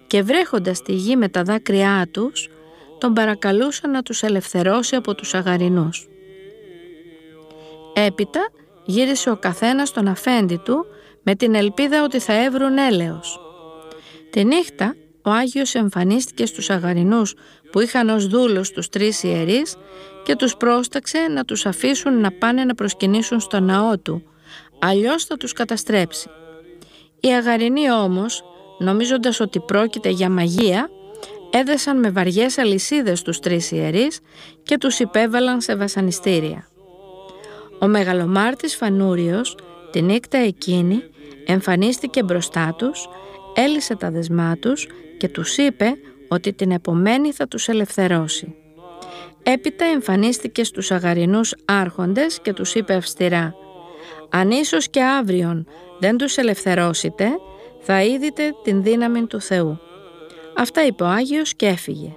και βρέχοντας στη γη με τα δάκρυά τους, τον παρακαλούσαν να τους ελευθερώσει από τους Αγαρινούς. Έπειτα γύρισε ο καθένας στον αφέντη του με την ελπίδα ότι θα έβρουν έλεος. Τη νύχτα ο Άγιος εμφανίστηκε στους Αγαρινούς που είχαν ως δούλους τους 3 ιερείς και τους πρόσταξε να τους αφήσουν να πάνε να προσκυνήσουν στο ναό του, αλλιώς θα τους καταστρέψει. Οι Αγαρινοί όμως, νομίζοντας ότι πρόκειται για μαγεία, έδεσαν με βαριές αλυσίδες τους 3 ιερείς και τους υπέβαλαν σε βασανιστήρια. Ο μεγαλομάρτης Φανούριος τη νύχτα εκείνη εμφανίστηκε μπροστά τους, έλυσε τα δεσμά τους και τους είπε ότι την επομένη θα τους ελευθερώσει. Έπειτα εμφανίστηκε στους Αγαρινούς άρχοντες και τους είπε αυστηρά: «Αν ίσως και αύριον δεν τους ελευθερώσετε, θα είδите την δύναμη του Θεού». Αυτά είπε ο Άγιος και έφυγε.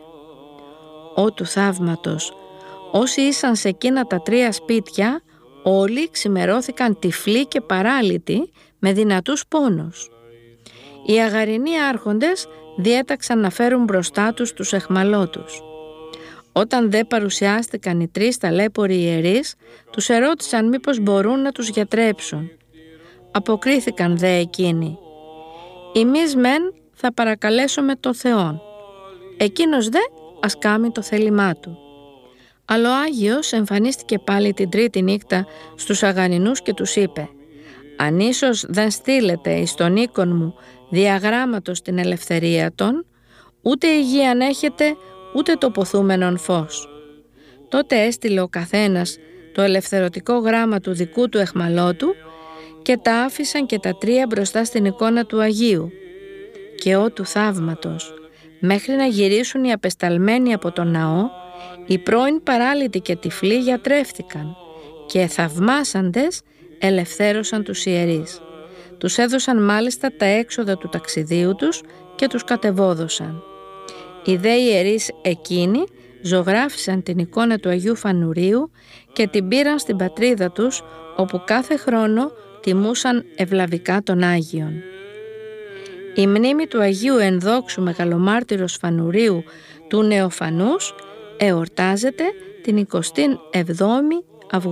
Ω του θαύματος, όσοι ήσαν σε εκείνα τα 3 σπίτια, όλοι ξημερώθηκαν τυφλοί και παράλυτοι με δυνατούς πόνους. Οι Αγαρινοί άρχοντες διέταξαν να φέρουν μπροστά τους τους αιχμαλώτους. Όταν δε παρουσιάστηκαν οι 3 ταλέποροι ιερείς, τους ερώτησαν μήπως μπορούν να τους γιατρέψουν. Αποκρίθηκαν δε εκείνοι: «Εμείς μεν θα παρακαλέσουμε το Θεόν, εκείνος δε ας κάμει το θέλημά του». Αλλά ο Άγιος εμφανίστηκε πάλι την 3η νύχτα στους Αγαρινούς και τους είπε: «Αν ίσως δεν στείλετε εις τον οίκον μου διαγράμματος την ελευθερία των, ούτε υγείαν έχετε, ούτε το ποθούμενον φως». Τότε έστειλε ο καθένας το ελευθερωτικό γράμμα του δικού του αιχμαλώτου και τα άφησαν και τα 3 μπροστά στην εικόνα του Αγίου. Και ω του θαύματος, μέχρι να γυρίσουν οι απεσταλμένοι από τον ναό, οι πρώην παράλυτοι και τυφλοί γιατρεύτηκαν και θαυμάσαντες ελευθέρωσαν τους ιερείς. Τους έδωσαν μάλιστα τα έξοδα του ταξιδίου τους και τους κατεβόδωσαν. Οι δε ιερείς εκείνοι ζωγράφισαν την εικόνα του Αγίου Φανουρίου και την πήραν στην πατρίδα τους, όπου κάθε χρόνο τιμούσαν ευλαβικά τον Άγιον. Η μνήμη του Αγίου Ενδόξου Μεγαλομάρτυρος Φανουρίου του Νεοφανούς εορτάζεται την 27η